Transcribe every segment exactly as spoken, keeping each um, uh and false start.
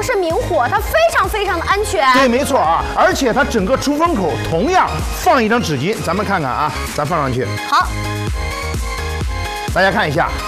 是明火，它非常非常的安全。 对，没错啊，而且它整个出风口同样放一张纸巾，咱们看看啊，咱放上去。 好， 大家看一下，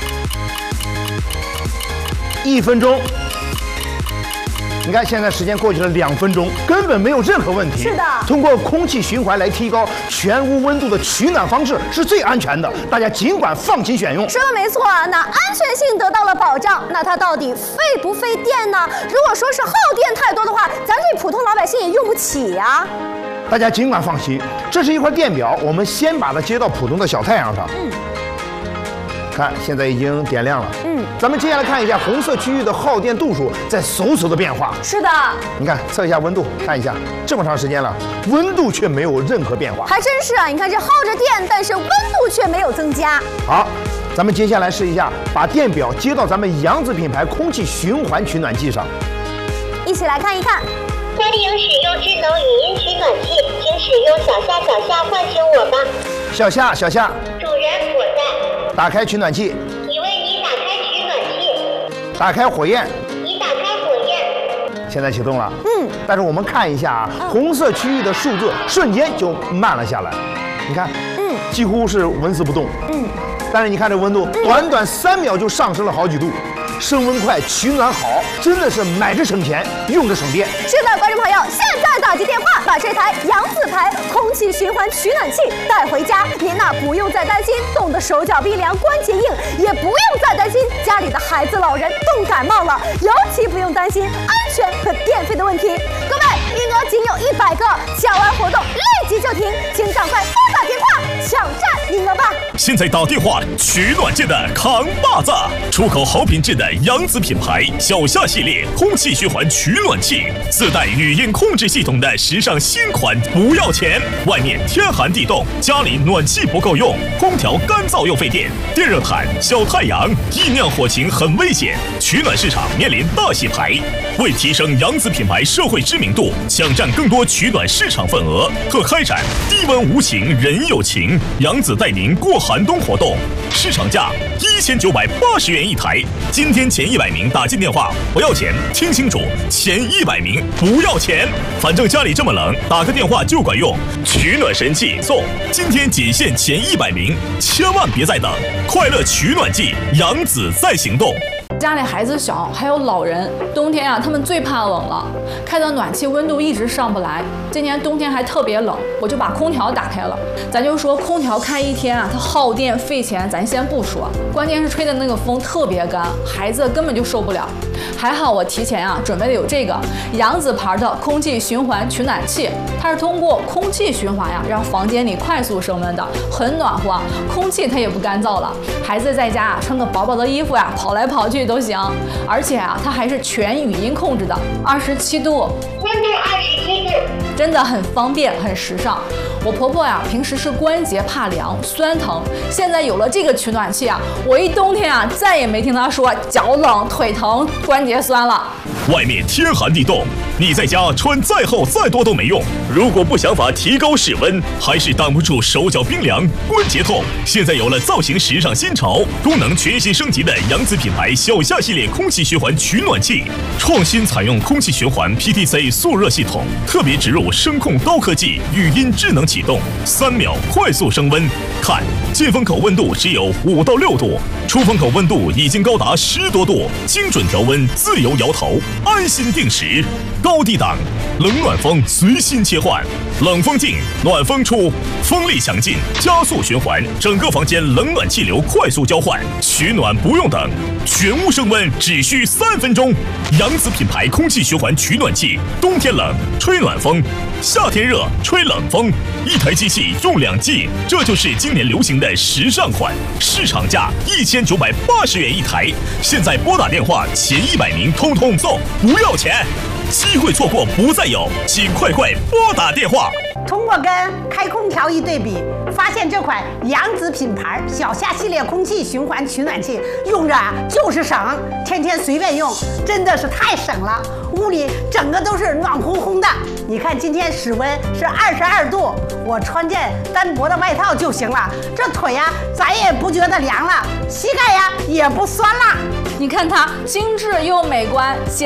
一分钟。你看，现在时间过去了两分钟，根本没有任何问题。 是的， 通过空气循环来提高全屋温度的取暖方式是最安全的，大家尽管放心选用。 说的没错，那安全性得到了保障，那它到底费不费电呢？如果说是耗电太多的话，咱这普通老百姓也用不起呀。 大家尽管放心，这是一块电表，我们先把它接到普通的小太阳上。 嗯。 看，现在已经点亮了。 嗯， 咱们接下来看一下红色区域的耗电度数在嗖嗖的变化。 是的， 你看，测一下温度，看一下，这么长时间了，温度却没有任何变化。 还真是啊！你看这耗着电，但是温度却没有增加。 好，咱们接下来试一下，把电表接到咱们扬子品牌空气循环取暖器上。 一起来看一看。 家里有使用智能语音取暖器，请使用小夏小夏唤醒我吧。 小夏小夏， 主人我在。 打开取暖器。 已为你打开取暖器。 打开火焰。 已打开火焰。 现在启动了。 嗯。 但是我们看一下啊，红色区域的数字瞬间就慢了下来。你看， 嗯， 几乎是纹丝不动。 嗯。 但是你看这温度，短短三秒就上升了好几度。升温快，取暖好，真的是买着省钱，用着省电。 是的，观众朋友，现在打击电话，把这台扬子牌空气循环取暖器带回家，您呐不用再担心冻得手脚冰凉、关节硬，也不用再担心家里的孩子老人冻感冒了，尤其不用担心安全和电费的问题。各位，名额仅有一百个，抢完活动立即就停，请赶快拨打电话抢占名额吧！ 现在打电话取暖界的扛把子，出口好品质的扬子品牌小夏系列空气循环取暖器，自带语音控制系统的时尚新款，不要钱。外面天寒地冻，家里暖气不够用，空调干燥又费电，电热毯、小太阳，易酿火情很危险。取暖市场面临大洗牌，为提升扬子品牌社会知名度，抢占更多取暖市场份额，特开展低温无情人有情，扬子带您过寒冬活动，市场价一千九百八十元一台。今天前一百名打进电话不要钱，听清楚，前一百名不要钱。反正家里这么冷，打个电话就管用。取暖神器送，今天仅限前一百名，千万别再等！快乐取暖季，扬子在行动。 家里孩子小，还有老人，冬天啊，他们最怕冷了，开的暖气温度一直上不来。今年冬天还特别冷，我就把空调打开了。咱就说空调开一天啊，它耗电费钱，咱先不说，关键是吹的那个风特别干，孩子根本就受不了。还好我提前啊准备的有这个扬子牌的空气循环取暖器，它是通过空气循环呀，让房间里快速升温的，很暖和，空气它也不干燥了。孩子在家啊穿个薄薄的衣服呀，跑来跑去都行。而且啊，它还是全语音控制的，二十七度， 温度二十七度， 真的很方便，很时尚。我婆婆呀，平时是关节怕凉、酸疼，现在有了这个取暖器啊，我一冬天啊，再也没听她说脚冷、腿疼、关节酸了。 外面天寒地冻，你在家穿再厚再多都没用。如果不想法提高室温，还是挡不住手脚冰凉、关节痛。现在有了造型时尚新潮、功能全新升级的扬子品牌小夏系列空气循环取暖器，创新采用空气循环 P T C 速热系统，特别植入声控高科技，语音智能启动，三秒快速升温。看，进风口温度只有五到六度，出风口温度已经高达十多度，精准调温，自由摇头，安心定时。高低档，冷暖风随心切换，冷风进，暖风出，风力强劲，加速循环，整个房间冷暖气流快速交换，取暖不用等，全屋升温只需三分钟。扬子品牌空气循环取暖器，冬天冷吹暖风，夏天热吹冷风，一台机器用两 G， 这就是今年流行的时尚款，市场价一千九百八十元一台。现在拨打电话前一百名通通送，不要钱。机会错过不再有，请快快拨打电话。 通过跟开空调一对比，发现这款扬子品牌小夏系列空气循环取暖器用着就是省，天天随便用，真的是太省了。屋里整个都是暖烘烘的。你看今天室温是二十二度，我穿件单薄的外套就行了，这腿呀咱也不觉得凉了，膝盖呀也不酸了。 你看它精致又美观。